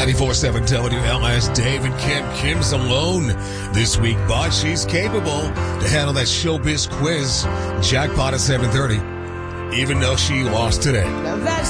94.7 WLS. Dave and Kim. Kim's alone this week, but she's capable to handle that showbiz quiz. Jackpot at 7:30, even though she lost today.